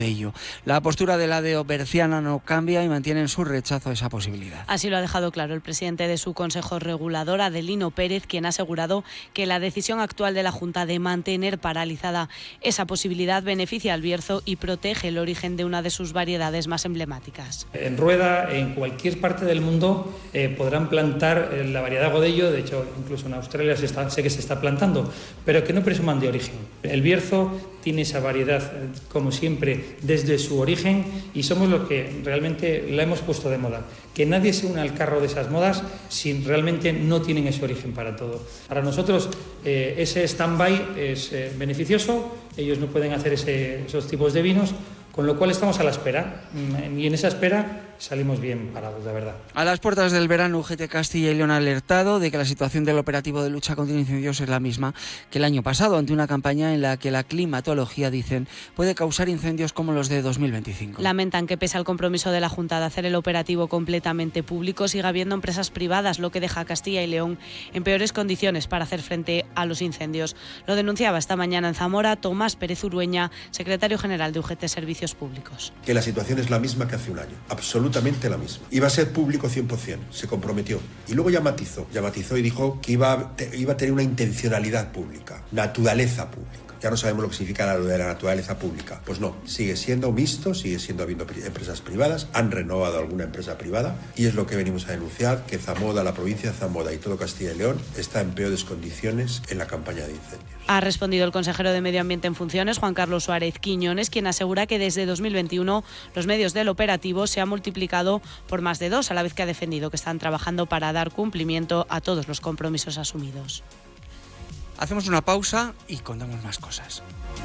ello. La postura de la DEO berciana no cambia y mantienen su rechazo a esa posibilidad. Así lo ha dejado claro el presidente de su Consejo Regulador, Adelino Pérez, quien ha asegurado que la decisión actual de la Junta de mantener paralizada esa posibilidad beneficia al Bierzo y protege el origen de una de sus variedades más emblemáticas. En Rueda, en cualquier parte del mundo, podrán plantar la variedad Godello, de hecho incluso en Australia sé que se está plantando, pero que no presuman de origen. El Bierzo tiene esa variedad, como siempre, desde su origen, y somos los que realmente la hemos puesto de moda. Que nadie se una al carro de esas modas si realmente no tienen ese origen para todo. Para nosotros ese stand-by es beneficioso, ellos no pueden hacer esos tipos de vinos, con lo cual estamos a la espera, y en esa espera salimos bien parados, de verdad. A las puertas del verano, UGT Castilla y León ha alertado de que la situación del operativo de lucha contra incendios es la misma que el año pasado, ante una campaña en la que la climatología, dicen, puede causar incendios como los de 2025. Lamentan que pese al compromiso de la Junta de hacer el operativo completamente público, siga habiendo empresas privadas, lo que deja a Castilla y León en peores condiciones para hacer frente a los incendios. Lo denunciaba esta mañana en Zamora Tomás Pérez Urueña, secretario general de UGT Servicios Públicos. Que la situación es la misma que hace un año, absolutamente la misma. Iba a ser público 100%, se comprometió. Y luego ya matizó y dijo que iba a tener una intencionalidad pública, naturaleza pública. Ya no sabemos lo que significa lo de la naturaleza pública. Pues no, sigue siendo mixto, sigue siendo habiendo empresas privadas, han renovado alguna empresa privada y es lo que venimos a denunciar, que Zamora, la provincia de Zamora y todo Castilla y León está en peores condiciones en la campaña de incendios. Ha respondido el consejero de Medio Ambiente en funciones, Juan Carlos Suárez Quiñones, quien asegura que desde 2021 los medios del operativo se han multiplicado por más de 2, a la vez que ha defendido que están trabajando para dar cumplimiento a todos los compromisos asumidos. Hacemos una pausa y contamos más cosas.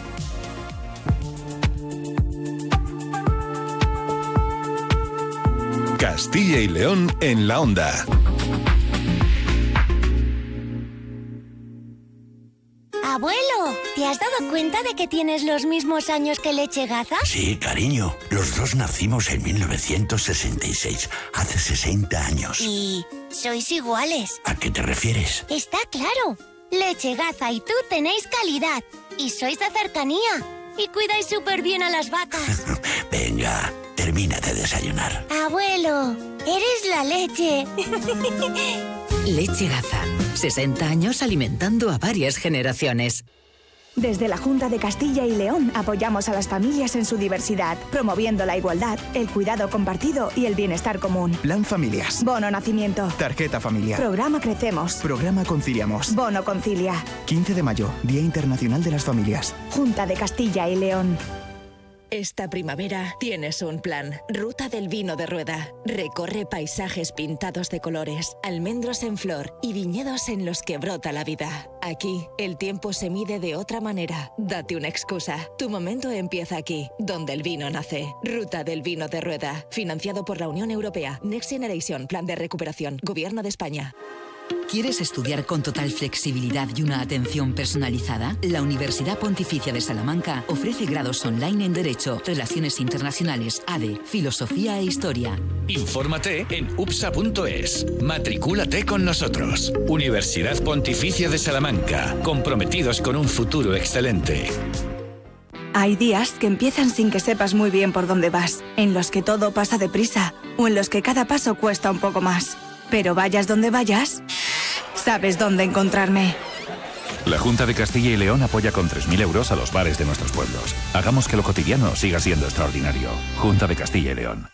Castilla y León en la onda. Abuelo, ¿te has dado cuenta de que tienes los mismos años que Leche Gaza? Sí, cariño. Los dos nacimos en 1966, hace 60 años. ¿Y sois iguales? ¿A qué te refieres? Está claro. Leche Gaza y tú tenéis calidad. Y sois de cercanía. Y cuidáis súper bien a las vacas. Venga, termina de desayunar. Abuelo, eres la leche. Leche Gaza. 60 años alimentando a varias generaciones. Desde la Junta de Castilla y León apoyamos a las familias en su diversidad, promoviendo la igualdad, el cuidado compartido y el bienestar común. Plan Familias. Bono Nacimiento. Tarjeta Familiar. Programa Crecemos. Programa Conciliamos. Bono Concilia. 15 de mayo, Día Internacional de las Familias. Junta de Castilla y León. Esta primavera tienes un plan. Ruta del Vino de Rueda. Recorre paisajes pintados de colores, almendros en flor y viñedos en los que brota la vida. Aquí, el tiempo se mide de otra manera. Date una excusa. Tu momento empieza aquí, donde el vino nace. Ruta del Vino de Rueda. Financiado por la Unión Europea. Next Generation. Plan de recuperación. Gobierno de España. ¿Quieres estudiar con total flexibilidad y una atención personalizada? La Universidad Pontificia de Salamanca ofrece grados online en Derecho, Relaciones Internacionales, ADE, Filosofía e Historia. Infórmate en upsa.es. Matricúlate con nosotros. Universidad Pontificia de Salamanca. Comprometidos con un futuro excelente. Hay días que empiezan sin que sepas muy bien por dónde vas, en los que todo pasa deprisa o en los que cada paso cuesta un poco más. Pero vayas donde vayas, sabes dónde encontrarme. La Junta de Castilla y León apoya con 3.000 euros a los bares de nuestros pueblos. Hagamos que lo cotidiano siga siendo extraordinario. Junta de Castilla y León.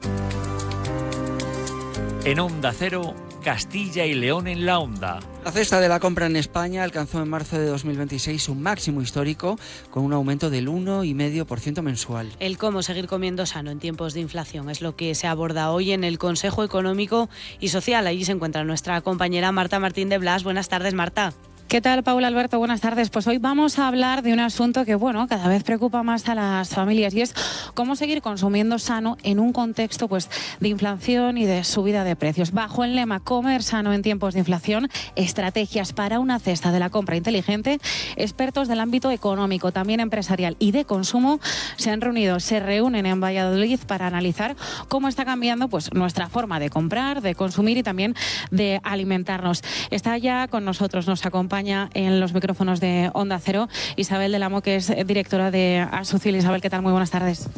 En Onda Cero, Castilla y León en la onda. La cesta de la compra en España alcanzó en marzo de 2026 un máximo histórico, con un aumento del 1,5% mensual. El cómo seguir comiendo sano en tiempos de inflación es lo que se aborda hoy en el Consejo Económico y Social. Allí se encuentra nuestra compañera Marta Martín de Blas. Buenas tardes, Marta. ¿Qué tal, Paula Alberto? Buenas tardes. Pues hoy vamos a hablar de un asunto que, cada vez preocupa más a las familias y es cómo seguir consumiendo sano en un contexto de inflación y de subida de precios. Bajo el lema Comer sano en tiempos de inflación, estrategias para una cesta de la compra inteligente, expertos del ámbito económico, también empresarial y de consumo se reúnen en Valladolid para analizar cómo está cambiando nuestra forma de comprar, de consumir y también de alimentarnos. Está ya con nosotros, nos acompaña acompaña en los micrófonos de Onda Cero Isabel del Amo, que es directora de Asucil. Isabel, ¿qué tal? Muy buenas tardes.